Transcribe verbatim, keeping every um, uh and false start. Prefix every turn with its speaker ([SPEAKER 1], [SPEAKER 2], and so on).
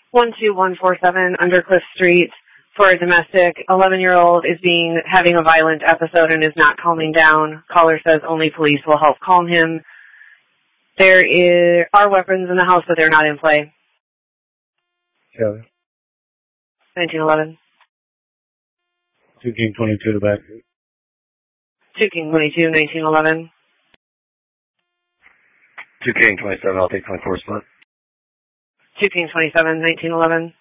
[SPEAKER 1] one two one four seven Undercliff Street for a domestic. eleven-year-old is being having a violent episode and is not calming down. Caller says only police will help calm him. There is, are weapons in the house, but they're not in play.
[SPEAKER 2] Kelly.
[SPEAKER 1] nineteen eleven.
[SPEAKER 2] two King twenty-two to back.
[SPEAKER 1] two King twenty-two, nineteen eleven.
[SPEAKER 3] two King twenty-seven, I'll take twenty-four split.
[SPEAKER 1] two King twenty-seven, nineteen eleven.